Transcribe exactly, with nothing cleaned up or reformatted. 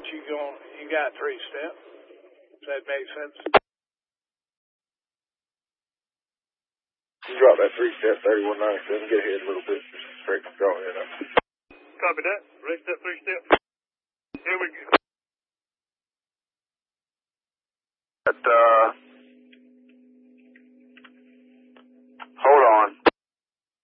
you going, you got three step. Does that make sense? You drop that three step, thirty-one ninety-seven, get ahead a little bit, just straight the draw head up. Copy that. Race that three step. Here we go. At, uh,